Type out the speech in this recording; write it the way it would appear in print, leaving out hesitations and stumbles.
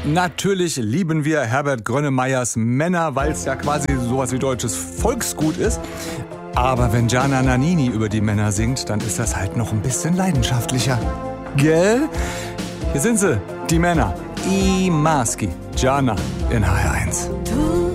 Natürlich lieben wir Herbert Grönemeyers Männer, weil es ja quasi sowas wie deutsches Volksgut ist. Aber wenn Gianna Nannini über die Männer singt, dann ist das halt noch ein bisschen leidenschaftlicher. Gell? Hier sind sie, die Männer. I Maschi, Gianna in HR1.